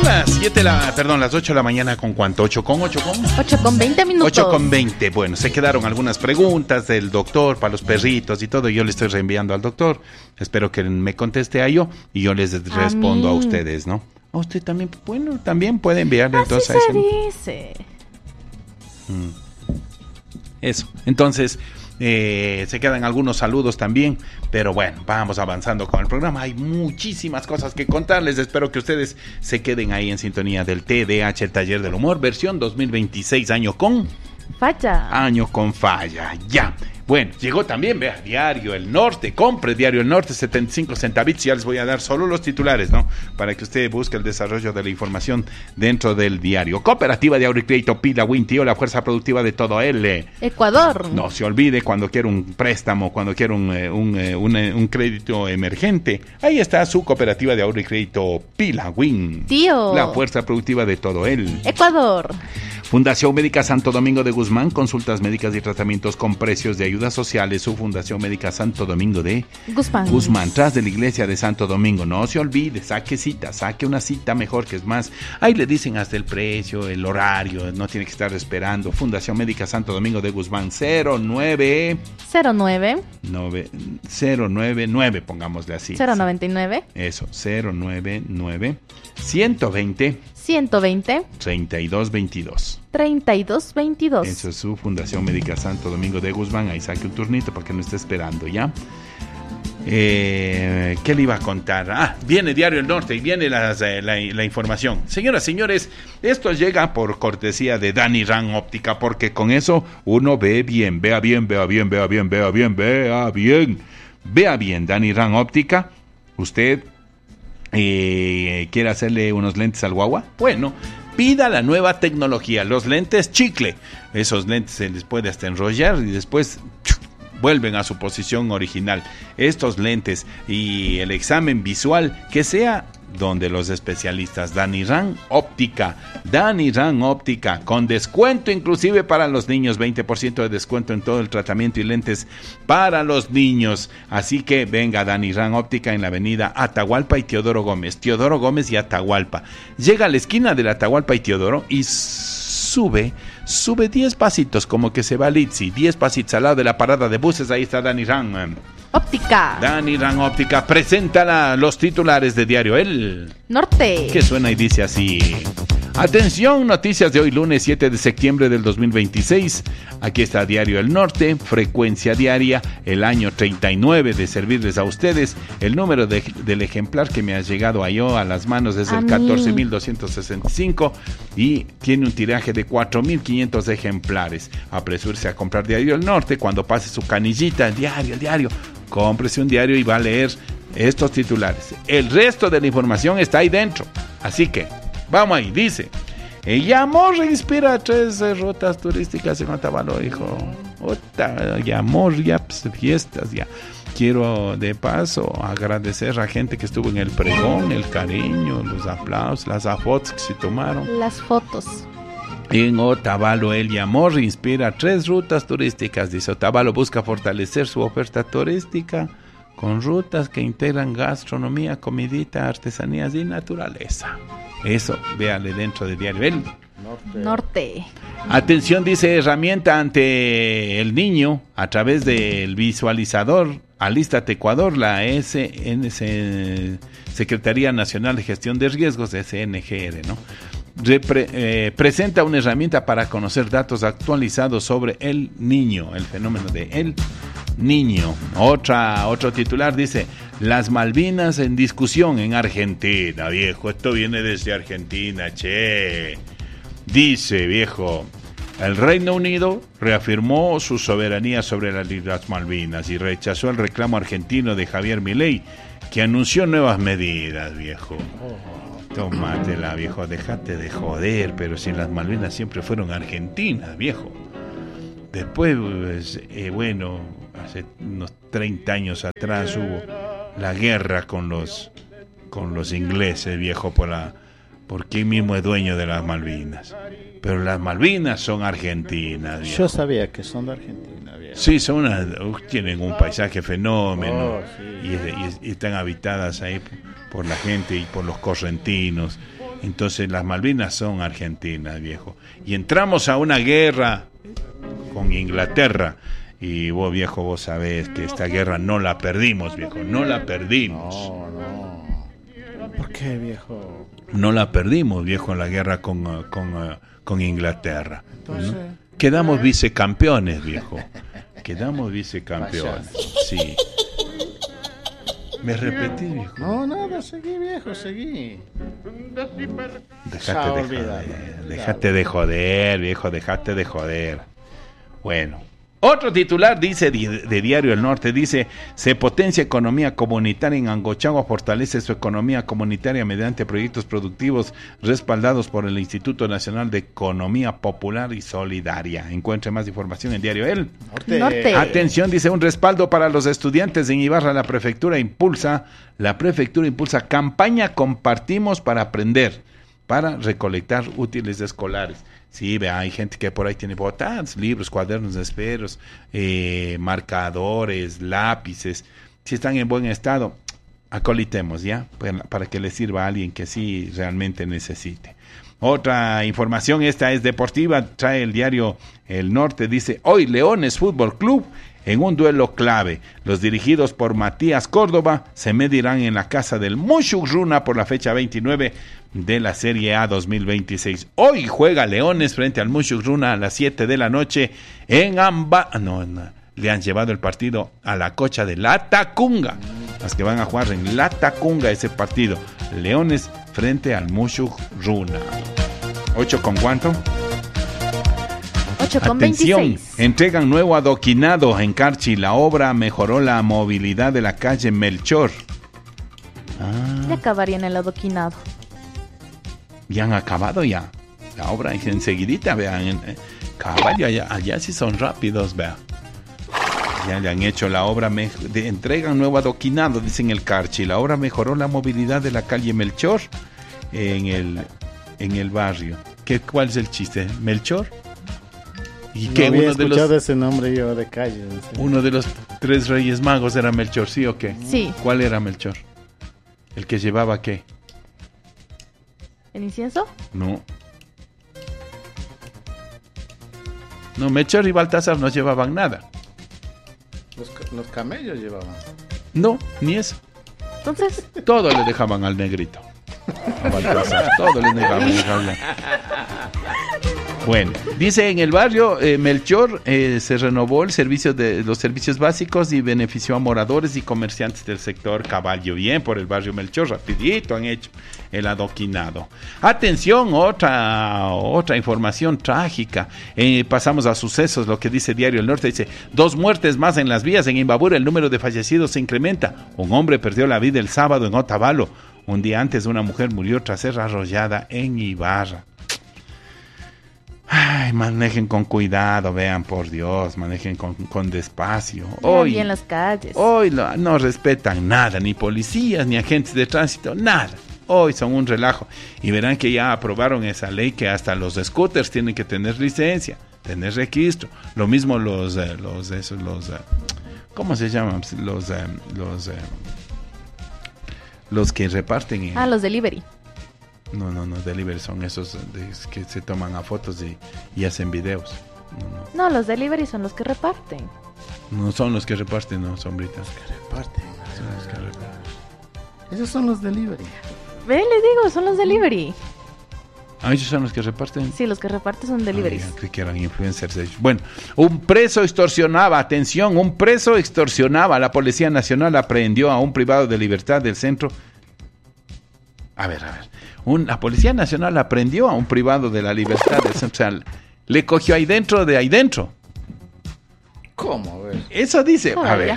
las 8 de la mañana, ¿con cuánto? ¿8 con 20 minutos. 8 con 20. Bueno, se quedaron algunas preguntas del doctor para los perritos y todo. Yo le estoy reenviando al doctor. Espero que me conteste a yo y yo les respondo a ustedes, ¿no? A usted también, bueno, también puede enviarle entonces a eso. Dice. Eso. Entonces, se quedan algunos saludos también, pero bueno, vamos avanzando con el programa. Hay muchísimas cosas que contarles. Espero que ustedes se queden ahí en sintonía del TDH, el Taller del Humor, versión 2026, año con falla, ya. Bueno, llegó también, vea, Diario El Norte. Compre Diario El Norte, 75 centavitos. Ya les voy a dar solo los titulares, ¿no? Para que usted busque el desarrollo de la información dentro del diario. Cooperativa de Ahorro y Crédito Pila Wintío, la fuerza productiva de todo el Ecuador. No se olvide, cuando quiera un préstamo, cuando quiera un crédito emergente, ahí está su Cooperativa de Ahorro y Crédito Pila Win. Tío. La fuerza productiva de todo el Ecuador. Fundación Médica Santo Domingo de Guzmán, consultas médicas y tratamientos con precios de ayudas sociales. Su Fundación Médica Santo Domingo de Guzmán, tras de la iglesia de Santo Domingo. No se olvide, saque una cita mejor, que es más. Ahí le dicen hasta el precio, el horario, no tiene que estar esperando. Fundación Médica Santo Domingo de Guzmán, 099, pongámosle así. 099. Eso, 099 120 3222. Eso es su Fundación Médica Santo Domingo de Guzmán. Ahí saque un turnito porque no está esperando, ¿ya? ¿Qué le iba a contar? Viene Diario El Norte y viene la información. Señoras, señores, esto llega por cortesía de Dani Ran Óptica, porque con eso uno ve bien. Vea bien. Dani Ran Óptica. Usted quiere hacerle unos lentes al guagua. Bueno, pida la nueva tecnología, los lentes chicle. Esos lentes se les puede hasta enrollar y después vuelven a su posición original. Estos lentes y el examen visual, que sea donde los especialistas. Dani Ran Óptica, con descuento inclusive para los niños, 20% de descuento en todo el tratamiento y lentes para los niños. Así que venga Dani Ran Óptica en la avenida Atahualpa y Teodoro Gómez y Atahualpa. Llega a la esquina de la Atahualpa y Teodoro y sube 10 pasitos, como que se va a Litsi, 10 pasitos al lado de la parada de buses. Ahí está Dani Ran Óptica. Dani Ran Óptica presenta los titulares de Diario El Norte, que suena y dice así. Atención, noticias de hoy, lunes 7 de septiembre del 2026. Aquí está Diario El Norte, frecuencia diaria, el año 39 de servirles a ustedes. El número del ejemplar que me ha llegado a las manos es el 14.265 y tiene un tiraje de 4.500 ejemplares. Apresúrese a comprar Diario El Norte cuando pase su canillita, el diario. Cómprese un diario y va a leer estos titulares. El resto de la información está ahí dentro. Así que vamos ahí, dice. Yamor inspira 3 rutas turísticas en Otavalo, hijo. Yamor, ya fiestas, ya. Quiero de paso agradecer a la gente que estuvo en el pregón, el cariño, los aplausos, las fotos que se tomaron. Las fotos. En Otavalo, el Yamor inspira 3 rutas turísticas. Dice, Otavalo busca fortalecer su oferta turística con rutas que integran gastronomía, comidita, artesanías y naturaleza. Eso, véale dentro de Diario El Norte. Atención, dice, herramienta ante el niño a través del visualizador. Alístate Ecuador, la Secretaría Nacional de Gestión de Riesgos, SNGR, ¿no? Presenta una herramienta para conocer datos actualizados sobre el niño, el fenómeno de el niño. Otro titular dice, las Malvinas en discusión en Argentina, viejo. Esto viene desde Argentina, che. Dice, viejo, el Reino Unido reafirmó su soberanía sobre las Malvinas y rechazó el reclamo argentino de Javier Milei, que anunció nuevas medidas, viejo. Tómatela, viejo, déjate de joder, pero si las Malvinas siempre fueron argentinas, viejo. Después, bueno, hace unos 30 años atrás hubo la guerra con los ingleses, viejo, por quién mismo es dueño de las Malvinas. Pero las Malvinas son argentinas, viejo. Yo sabía que son de Argentina, viejo. Sí, tienen un paisaje fenómeno, sí. y están habitadas ahí por la gente y por los correntinos. Entonces las Malvinas son argentinas, viejo. Y entramos a una guerra con Inglaterra. Y vos, viejo, vos sabés que esta guerra no la perdimos, viejo. No la perdimos. No. ¿Por qué, viejo? No la perdimos, viejo, la guerra con Inglaterra. Entonces, ¿no? Quedamos vicecampeones, viejo. Quedamos vicecampeones. Sí. ¿Me repetí, viejo? No, nada, seguí, viejo, seguí. Déjate de joder, viejo, déjate de joder. Bueno. Otro titular dice de Diario El Norte, dice, se potencia economía comunitaria en Angochagua, fortalece su economía comunitaria mediante proyectos productivos respaldados por el Instituto Nacional de Economía Popular y Solidaria. Encuentre más información en Diario El Norte. Atención, dice, un respaldo para los estudiantes en Ibarra. La prefectura impulsa campaña Compartimos para Aprender, para recolectar útiles escolares. Sí, vea, hay gente que por ahí tiene botas, libros, cuadernos de esferos, marcadores, lápices. Si están en buen estado, acolitemos, ¿ya? Para que les sirva a alguien que sí realmente necesite. Otra información, esta es deportiva, trae el Diario El Norte, dice, hoy Leones Fútbol Club en un duelo clave. Los dirigidos por Matías Córdoba se medirán en la casa del Mushuk Runa por la fecha 29 de la Serie A 2026. Hoy juega Leones frente al Mushuk Runa a las 7 de la noche en le han llevado el partido a la cocha de Latacunga. Las que van a jugar en Latacunga ese partido. Leones frente al Mushuk Runa. ¿8 con cuánto? 8 con Atención, 26. entregan nuevo adoquinado en Carchi. La obra mejoró la movilidad de la calle Melchor. Ya acabaría en el adoquinado. Ya han acabado ya. La obra enseguidita, vean. Caballo, allá sí son rápidos, vean. Ya le han hecho la obra, entregan nuevo adoquinado, dicen el Carchi. La obra mejoró la movilidad de la calle Melchor en el barrio. ¿Cuál es el chiste? ¿Melchor? ¿Y no qué? había escuchado ese nombre yo de calle. Uno de los 3 Reyes Magos era Melchor, ¿sí o qué? Sí. ¿Cuál era Melchor? ¿El que llevaba qué? ¿El incienso? No, Melchor y Baltasar no llevaban nada. Los camellos llevaban. No, ni eso. Entonces, Todo le dejaban al negrito. A Baltasar, todo le dejaban. Bueno, dice en el barrio Melchor se renovó los servicios básicos y benefició a moradores y comerciantes del sector. Caballo, bien por el barrio Melchor, rapidito han hecho el adoquinado. Atención, otra información trágica. Pasamos a sucesos, lo que dice Diario El Norte, dice, 2 muertes más en las vías. En Imbabura el número de fallecidos se incrementa. Un hombre perdió la vida el sábado en Otavalo. Un día antes una mujer murió tras ser arrollada en Ibarra. Ay, manejen con cuidado, vean, por Dios, manejen con despacio. hoy en las calles. Hoy no respetan nada, ni policías, ni agentes de tránsito, nada. Hoy son un relajo. Y verán que ya aprobaron esa ley que hasta los scooters tienen que tener licencia, tener registro. Lo mismo ¿cómo se llaman? Los que reparten. Los delivery. No, delivery son esos que se toman a fotos y hacen videos. No, los delivery son los que reparten. No son los que reparten, no, sombrita. Los que reparten. Son los que reparten. Esos son los delivery. Ve, le digo, son los delivery. ¿Ellos son los que reparten? Sí, los que reparten son deliveries. Creí que eran influencers ellos. Bueno, un preso extorsionaba, la Policía Nacional aprehendió a un privado de libertad del centro. A ver. La Policía Nacional aprehendió a un privado de la libertad del centro. O sea, le cogió ahí dentro. ¿Cómo? A ver. Eso dice. A ver. Ya.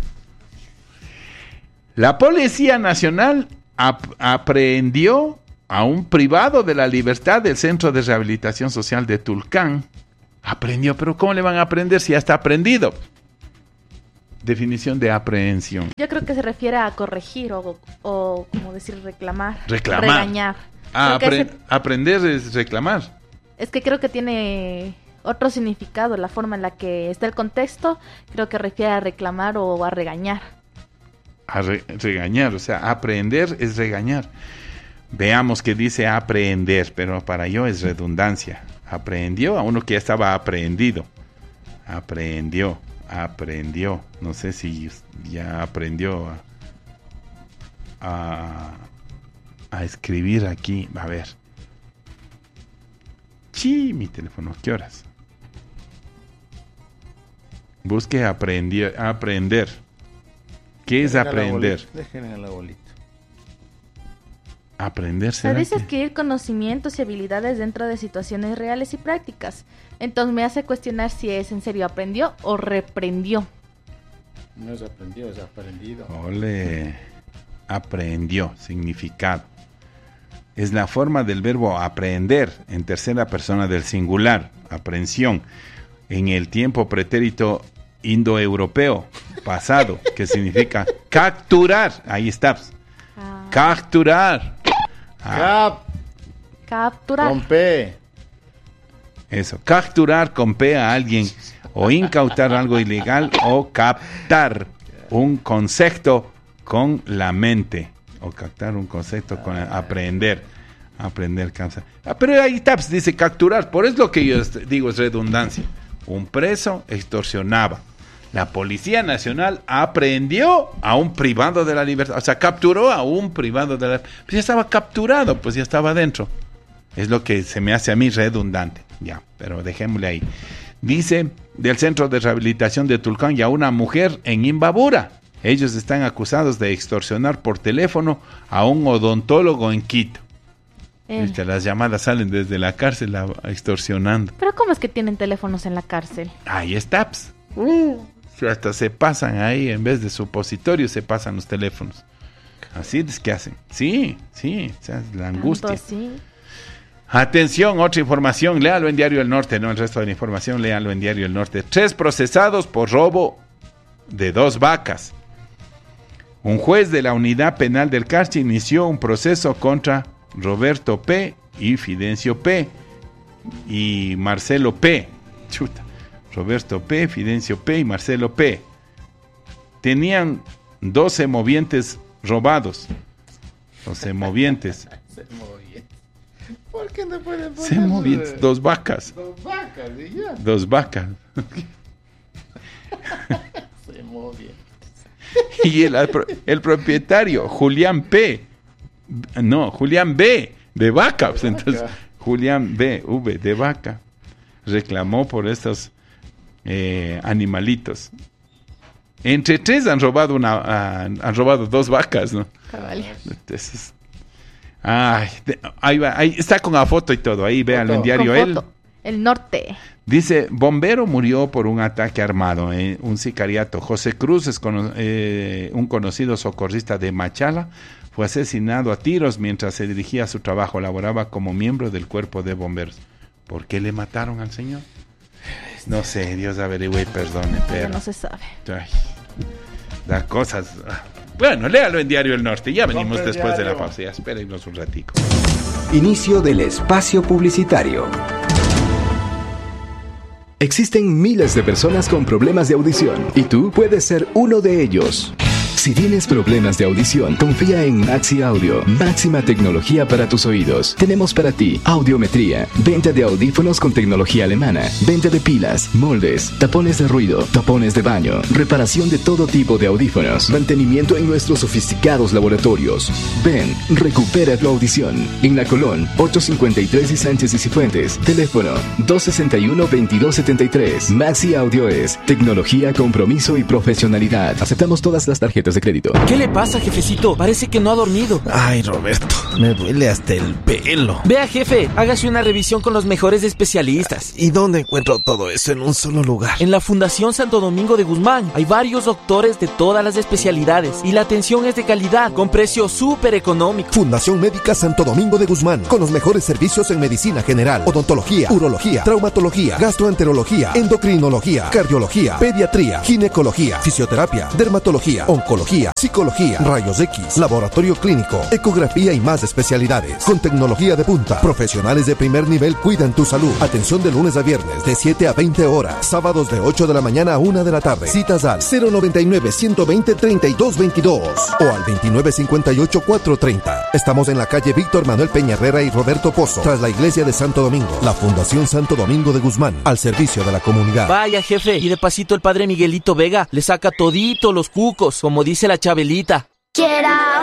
La Policía Nacional aprehendió a un privado de la libertad del Centro de Rehabilitación Social de Tulcán. Aprendió, pero ¿cómo le van a aprender si ya está aprendido? Definición de aprehensión. Yo creo que se refiere a corregir o como decir, reclamar. Regañar. Regañar. Aprender es reclamar. Es que creo que tiene otro significado, la forma en la que está el contexto, creo que refiere a reclamar o a regañar. Regañar, o sea, aprender es regañar. Veamos qué dice aprehender, pero para yo es redundancia. Aprendió a uno que ya estaba aprehendido. Aprendió. No sé si ya aprendió a escribir aquí. A ver. Mi teléfono. ¿Qué horas? Busque aprender. ¿Qué es aprender? Déjenle la bolita. Aprender Se dice adquirir conocimientos y habilidades dentro de situaciones reales y prácticas. Entonces me hace cuestionar si es en serio aprendió o reprendió. No es aprendió, es aprendido. Ole, aprendió, significado. Es la forma del verbo aprehender en tercera persona del singular, aprehensión, en el tiempo pretérito indoeuropeo pasado, que significa capturar. Ahí está. Capturar. Capturar. Con P. Eso, capturar con P a alguien o incautar algo ilegal o captar un concepto con la mente o captar un concepto con aprender cansa. Pero ahí está, dice capturar, por eso lo que yo digo es redundancia. Un preso extorsionaba. La Policía Nacional aprehendió a un privado de la libertad, o sea, capturó a un privado de la libertad. Pues ya estaba capturado, pues ya estaba dentro. Es lo que se me hace a mí redundante. Ya, pero dejémosle ahí. Dice, del Centro de Rehabilitación de Tulcán, ya una mujer en Imbabura. Ellos están acusados de extorsionar por teléfono a un odontólogo en Quito. Las llamadas salen desde la cárcel extorsionando. ¿Pero cómo es que tienen teléfonos en la cárcel? Ahí está. Hasta se pasan ahí, en vez de supositorios, se pasan los teléfonos. Así es que hacen. Sí, o sea, la angustia. Así? Atención, otra información, léalo en Diario del Norte, no el resto de la información, léalo en Diario del Norte. 3 procesados por robo de 2 vacas. Un juez de la Unidad Penal del Carchi inició un proceso contra Roberto P. y Fidencio P. y Marcelo P. Roberto P., Fidencio P. y Marcelo P. Tenían 12 movientes robados. 12 movientes. ¿Por qué no pueden poner? Movientes, 2 vacas. 2 vacas, y ya. 2 vacas. Se movientes. Y el propietario, Julián P. No, Julián B. de vaca. Pues entonces, Julián B. V. de vaca. Reclamó por estos animalitos. Entre 3 han robado han robado 2 vacas, ¿no? Cabal. Entonces, ahí va, ahí está con la foto y todo, ahí véanlo en Diario El Norte. Dice, bombero murió por un ataque armado, un sicariato. José Cruz es un conocido socorrista de Machala, fue asesinado a tiros mientras se dirigía a su trabajo, laboraba como miembro del cuerpo de bomberos. ¿Por qué le mataron al señor? No sé, Dios averigüe y perdone, pero no se sabe. Las cosas. Bueno, léalo en Diario El Norte. Ya venimos después de la pausa. Ya espérenos un ratico. Inicio del espacio publicitario. Existen miles de personas con problemas de audición y tú puedes ser uno de ellos. Si tienes problemas de audición, confía en Maxi Audio. Máxima tecnología para tus oídos. Tenemos para ti audiometría, venta de audífonos con tecnología alemana, venta de pilas, moldes, tapones de ruido, tapones de baño, reparación de todo tipo de audífonos, mantenimiento en nuestros sofisticados laboratorios. Ven, recupera tu audición. En La Colón, 853 y Sánchez y Cifuentes. Teléfono 261-2273. Maxi Audio es tecnología, compromiso y profesionalidad. Aceptamos todas las tarjetas de crédito. ¿Qué le pasa, jefecito? Parece que no ha dormido. Ay, Roberto, me duele hasta el pelo. Vea, jefe, hágase una revisión con los mejores especialistas. ¿Y dónde encuentro todo eso en un solo lugar? En la Fundación Santo Domingo de Guzmán. Hay varios doctores de todas las especialidades y la atención es de calidad, con precio súper económico. Fundación Médica Santo Domingo de Guzmán, con los mejores servicios en medicina general, odontología, urología, traumatología, gastroenterología, endocrinología, cardiología, pediatría, ginecología, fisioterapia, dermatología, oncología cardiología, psicología, rayos X, laboratorio clínico, ecografía y más especialidades. Con tecnología de punta, profesionales de primer nivel cuidan tu salud. Atención de lunes a viernes de 7 a 20 horas, sábados de 8 de la mañana a 1 de la tarde. Citas al 099-120-3222 o al 2958-430. Estamos en la calle Víctor Manuel Peña Herrera y Roberto Pozo, tras la iglesia de Santo Domingo. La Fundación Santo Domingo de Guzmán, al servicio de la comunidad. Vaya, jefe, y de pasito el padre Miguelito Vega le saca todito los cucos, como dice la Chabelita. Get out.